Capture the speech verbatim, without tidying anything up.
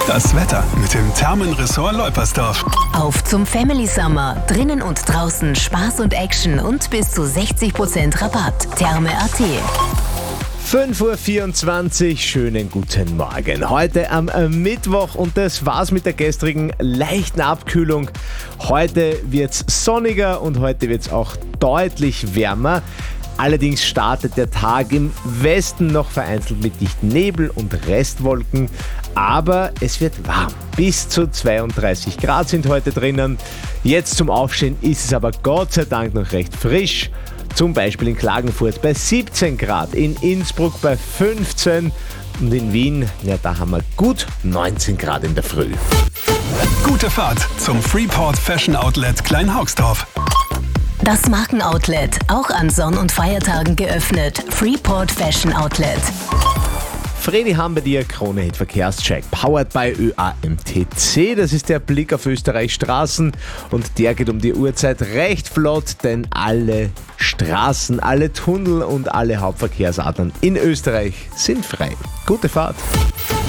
Das Wetter mit dem Thermenressort Leupersdorf. Auf zum Family Summer. Drinnen und draußen Spaß und Action und bis zu sechzig Prozent Rabatt. Therme Punkt at. fünf Uhr vierundzwanzig, schönen guten Morgen. Heute am Mittwoch und das war's mit der gestrigen leichten Abkühlung. Heute wird's sonniger und heute wird's auch deutlich wärmer. Allerdings startet der Tag im Westen noch vereinzelt mit dichten Nebel und Restwolken, aber es wird warm. Bis zu zweiunddreißig Grad sind heute drinnen. Jetzt zum Aufstehen ist es aber Gott sei Dank noch recht frisch. Zum Beispiel in Klagenfurt bei siebzehn Grad, in Innsbruck bei fünfzehn und in Wien, ja, da haben wir gut neunzehn Grad in der Früh. Gute Fahrt zum Freeport Fashion Outlet Kleinhaugsdorf. Das Markenoutlet, auch an Sonn- und Feiertagen geöffnet. Freeport Fashion Outlet. Fredi haben bei dir Krone-Hit Verkehrscheck, powered by Ö A M T C. Das ist der Blick auf Österreichs Straßen und der geht um die Uhrzeit recht flott, denn alle Straßen, alle Tunnel und alle Hauptverkehrsadern in Österreich sind frei. Gute Fahrt!